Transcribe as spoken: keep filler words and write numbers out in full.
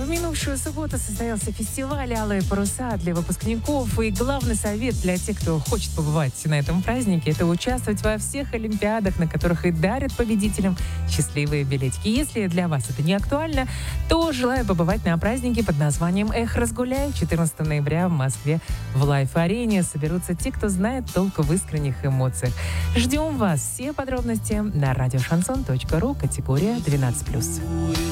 В минувшую субботу состоялся фестиваль «Алые паруса» для выпускников. И главный совет для тех, кто хочет побывать на этом празднике, это участвовать во всех олимпиадах, на которых и дарят победителям счастливые билетики. Если для вас это не актуально, то желаю побывать на празднике под названием «Эх, разгуляй». четырнадцатого ноября в Москве в Лайф-арене соберутся те, кто знает толк в искренних эмоциях. Ждем вас. Все подробности на радиошансон точка ру, категория двенадцать плюс.